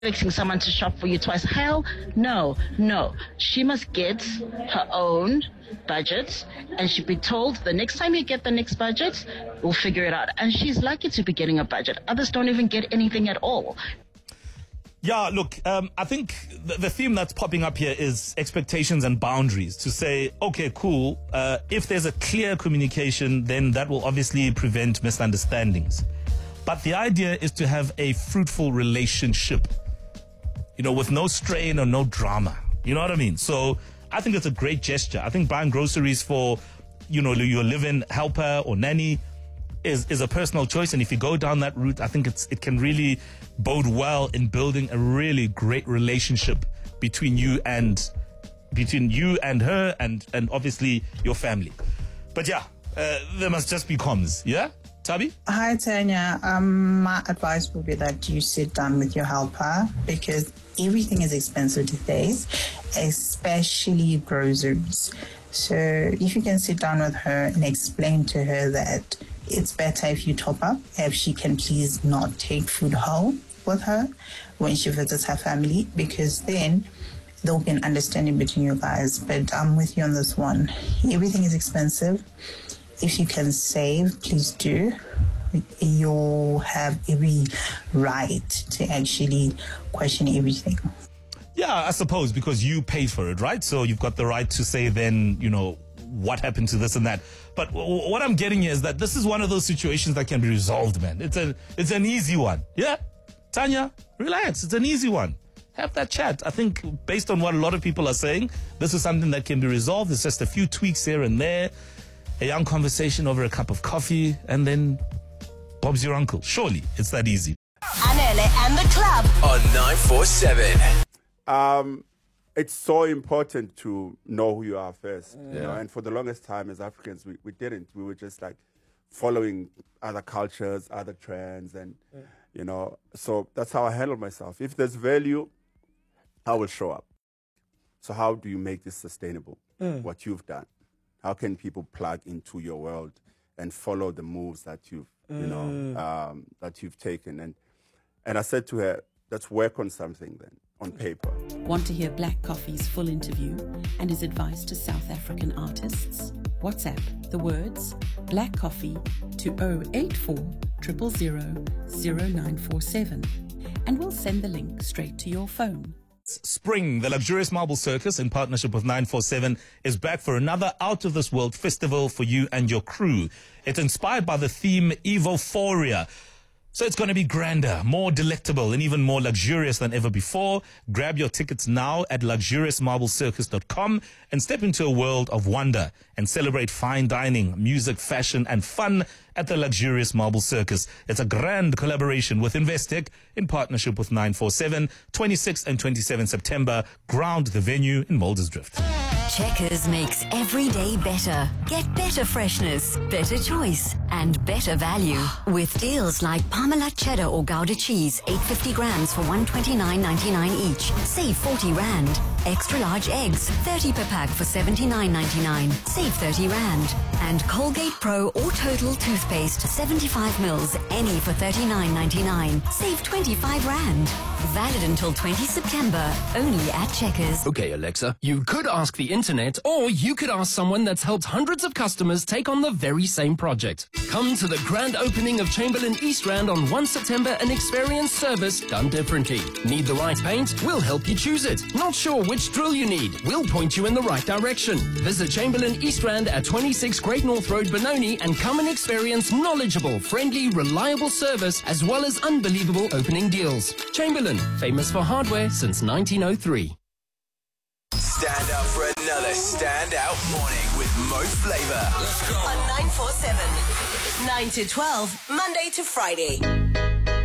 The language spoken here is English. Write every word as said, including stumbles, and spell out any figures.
expecting someone to shop for you twice. Hell no, no. She must get her own budget, and she'd be told the next time you get the next budget, we'll figure it out. And she's lucky to be getting a budget. Others don't even get anything at all. Yeah, look, um, I think the, the theme that's popping up here is expectations and boundaries. To say, okay, cool, uh, if there's a clear communication, then that will obviously prevent misunderstandings. But the idea is to have a fruitful relationship, you know, with no strain or no drama. You know what I mean? So I think it's a great gesture. I think buying groceries for, you know, your live-in helper or nanny is, is a personal choice. And if you go down that route, I think it's it can really bode well in building a really great relationship between you and between you and her and, and obviously your family. But yeah, uh, there must just be comms. Yeah? Tabi? Hi, Tanya. Um, my advice would be that you sit down with your helper because everything is expensive these days, especially groceries. So if you can sit down with her and explain to her that it's better if you top up, if she can please not take food home with her when she visits her family, because then there'll be an understanding between you guys. But I'm with you on this one. Everything is expensive. If you can save, please do. You'll have every right to actually question everything. Yeah, I suppose, because you paid for it, right? So you've got the right to say then, you know, what happened to this and that. But w- what I'm getting here is that this is one of those situations that can be resolved, man. It's a, it's an easy one. Yeah? Tanya, relax. It's an easy one. Have that chat. I think based on what a lot of people are saying, this is something that can be resolved. It's just a few tweaks here and there. A young conversation over a cup of coffee, and then Bob's your uncle. Surely, it's that easy. Anele and the club on nine four seven. Um, it's so important to know who you are first. Yeah. You know? And for the longest time as Africans, we, we didn't. We were just like following other cultures, other trends, and, yeah. you know, so that's how I handle myself. If there's value, I will show up. So how do you make this sustainable, mm. what you've done? How can people plug into your world and follow the moves that you've, mm. you know, um, that you've taken? And and I said to her, let's work on something then, on paper. Want to hear Black Coffee's full interview and his advice to South African artists? WhatsApp the words Black Coffee to oh eight four, zero zero zero, zero nine four seven, and we'll send the link straight to your phone. Spring, the Luxurious Marble Circus, in partnership with nine four seven, is back for another out-of-this-world festival for you and your crew. It's inspired by the theme Evophoria. So it's going to be grander, more delectable, and even more luxurious than ever before. Grab your tickets now at luxurious marble circus dot com and step into a world of wonder and celebrate fine dining, music, fashion, and fun at the Luxurious Marble Circus. It's a grand collaboration with Investec in partnership with nine four seven. twenty-sixth and twenty-seventh September, ground the venue in Muldersdrift. Checkers makes every day better. Get better freshness, better choice, and better value. With deals like Parmalat cheddar or Gouda cheese, eight hundred fifty grams for one hundred twenty-nine ninety-nine each. Save forty rand. Extra large eggs, thirty per pack for seventy-nine ninety-nine. Save thirty rand. And Colgate Pro or Total toothpaste, seventy-five mils, any for thirty-nine ninety-nine. Save twenty-five rand. Valid until twentieth September, only at Checkers. Okay, Alexa, you could ask the internet, or you could ask someone that's helped hundreds of customers take on the very same project. Come to the grand opening of Chamberlain East Rand on the first of September and experience service done differently. Need the right paint? We'll help you choose it. Not sure which drill you need? We'll point you in the right direction. Visit Chamberlain East Rand at twenty-six Great North Road, Benoni, and come and experience knowledgeable, friendly, reliable service as well as unbelievable opening deals. Chamberlain, famous for hardware since nineteen oh three. Stand up for another standout morning with Mo Flava. On nine four seven, nine to twelve, Monday to Friday.